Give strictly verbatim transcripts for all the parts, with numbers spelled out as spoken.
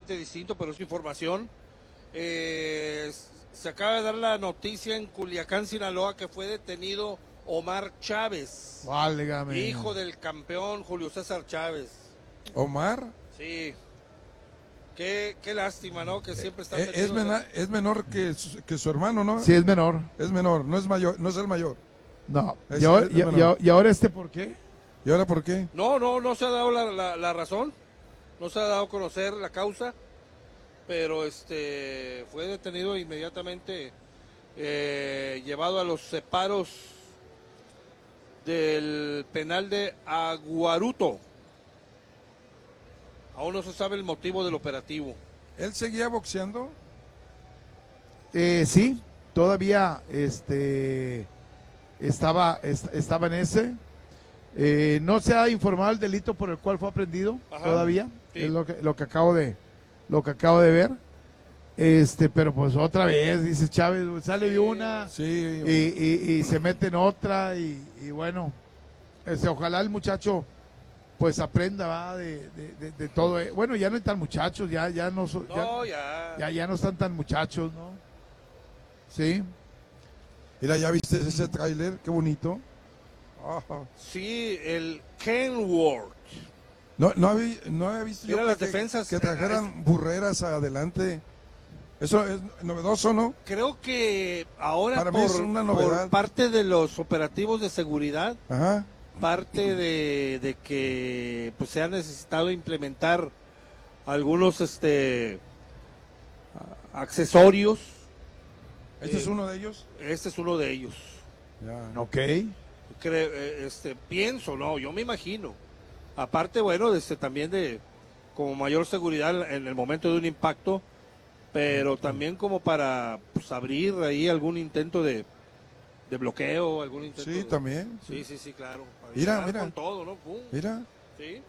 totalmente distinto, pero es información. Eh, se acaba de dar la noticia en Culiacán, Sinaloa, que fue detenido Omar Chávez, Válgame. hijo del campeón Julio César Chávez. ¿Omar? Sí. Qué, qué lástima, ¿no? Que siempre está Eh, es, mena- es menor que su, que su hermano, ¿no? Sí, es menor. Es menor, no es mayor, no es el mayor. No. Es- ¿Y ahora, es y- menor. y- y ahora este por qué? ¿Y ahora por qué? No, no, no se ha dado la, la, la razón, no se ha dado a conocer la causa, pero este fue detenido inmediatamente, eh, llevado a los separos del penal de Aguaruto. Aún no se sabe el motivo del operativo. ¿Él seguía boxeando? Eh, sí, todavía este estaba est- estaba en ese. Eh, no se ha informado el delito por el cual fue aprendido. Ajá, todavía. sí. Es lo que lo que acabo de lo que acabo de ver. Este, pero pues otra vez dice Chávez, sale de una Sí. y, y- y se mete en otra y, y bueno, este, ojalá el muchacho pues aprenda ¿va? De, de- de- de todo. eh. Bueno, ya no están muchachos, ya ya no son- ya- No, ya. ya, ya no están tan muchachos, ¿no? Sí. Mira, ¿ya viste ese tráiler? Qué bonito. Ajá. Sí, el Kenworth. No, no, había, no había visto Mira yo las que, defensas. que trajeran burreras adelante. Eso es novedoso, ¿no? Creo que ahora Para mí por, es una por novedad. parte de los operativos de seguridad, Ajá. parte de, de que pues se ha necesitado implementar algunos este a- accesorios. ¿Este Eh, es uno de ellos? Este es uno de ellos. Ya. Ok. Cre- eh, este, pienso, no, yo me imagino. Aparte, bueno, este, también de como mayor seguridad en el momento de un impacto, pero también como para pues, abrir ahí algún intento de, de bloqueo, algún intento. Sí, de- también. Sí, sí, sí, claro. Para Mira, llegar mira. con todo, ¿no? Pum, Mira. sí.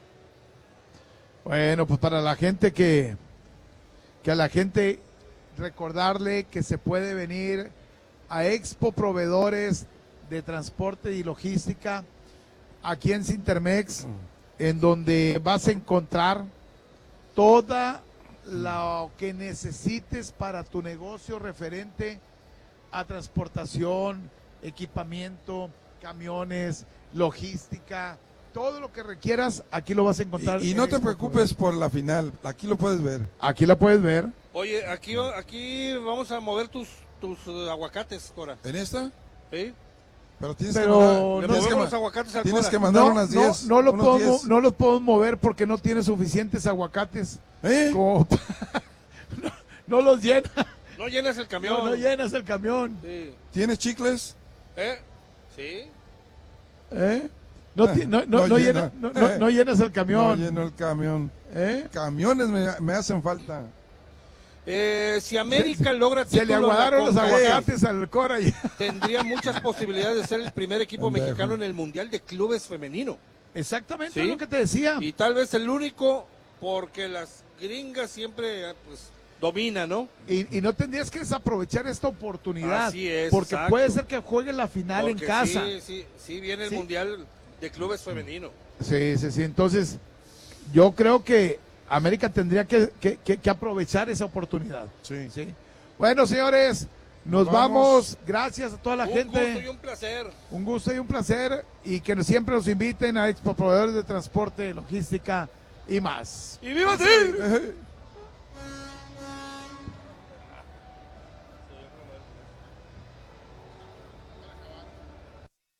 Bueno, pues para la gente que, que a la gente recordarle que se puede venir a Expo Proveedores de Transporte y Logística aquí en Cintermex, en donde vas a encontrar toda lo que necesites para tu negocio referente a transportación, equipamiento, camiones, logística, todo lo que requieras, aquí lo vas a encontrar. Y, y en no te Expo preocupes por la final. Aquí lo puedes ver. Aquí la puedes ver. Oye, aquí, aquí vamos a mover tus, tus eh, aguacates, Cora. ¿En esta? ¿Sí? Pero tienes Pero que mandar, Le no, tienes movemos que, los ma- aguacates al tienes Cora. que mandar no, unas no, diez. no lo unos podemos, diez. no los podemos mover porque no tiene suficientes aguacates. ¿Eh? Como pa- no, no los llena. No llenas el camión. No, no llenas el camión. Sí. ¿Tienes chicles? ¿Eh? Sí. ¿Eh? No, ti- no, no, No no llena. llena- no- no- no llenas el No camión. lleno el camión. ¿Eh? Camiones me, me hacen falta. Eh, si América logra Se le título en la aguadaron los CONCACAF, aguacates al Cora. y- tendría muchas posibilidades de ser el primer equipo Pendejo. mexicano en el Mundial de Clubes Femenino. Exactamente, Sí. es lo que te decía. Y tal vez el único, porque las gringas siempre pues dominan, ¿no? Y, y no tendrías que desaprovechar esta oportunidad. Así es, porque exacto. puede ser que juegue la final Porque en casa. Sí, sí, sí viene el Sí. Mundial de Clubes Femenino. Sí, sí, sí. Entonces, yo creo que América tendría que, que- que- que aprovechar esa oportunidad. Sí. Sí. Bueno, señores, nos Nos vamos. vamos. Gracias a toda la un gente. gusto y un placer. Un gusto y un placer. Y que nos- siempre nos inviten a Expo Proveedores de Transporte, Logística y más. ¡Y viva Tigre!